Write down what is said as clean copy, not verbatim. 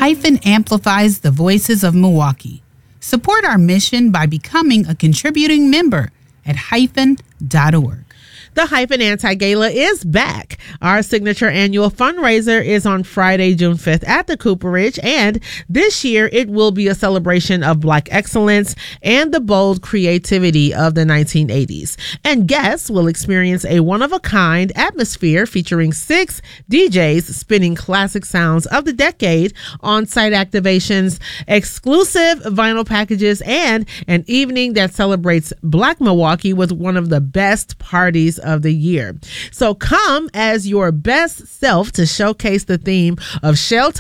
Hyphen amplifies the voices of Milwaukee. Support our mission by becoming a contributing member at hyphen.org. The Hyphen Anti-Gala is back. Our signature annual fundraiser is on Friday, June 5th at the Cooperage, and this year it will be a celebration of Black excellence and the bold creativity of the 1980s. And guests will experience a one-of-a-kind atmosphere featuring 6 DJs spinning classic sounds of the decade, on-site activations, exclusive vinyl packages, and an evening that celebrates Black Milwaukee with one of the best parties of the year. So come as your best self to showcase the theme of Shelter